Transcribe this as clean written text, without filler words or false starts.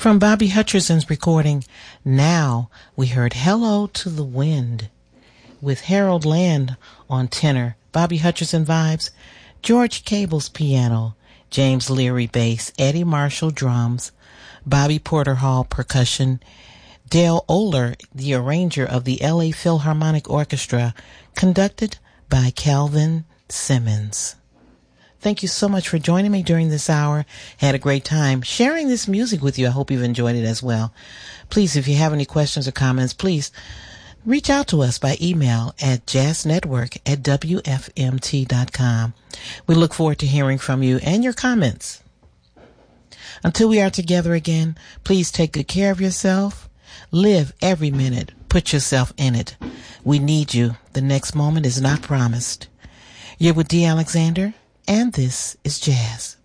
From Bobby Hutcherson's recording, Now, we heard Hello to the Wind with Harold Land on tenor, Bobby Hutcherson vibes, George Cable's piano, James Leary bass, Eddie Marshall drums, Bobby Porter Hall percussion, Dale Oler, the arranger of the LA Philharmonic Orchestra, conducted by Calvin Simmons. Thank you so much for joining me during this hour. Had a great time sharing this music with you. I hope you've enjoyed it as well. Please, if you have any questions or comments, please reach out to us by email at jazznetwork@wfmt.com. We look forward to hearing from you and your comments. Until we are together again, please take good care of yourself. Live every minute. Put yourself in it. We need you. The next moment is not promised. You're with D. Alexander, and this is Jazz.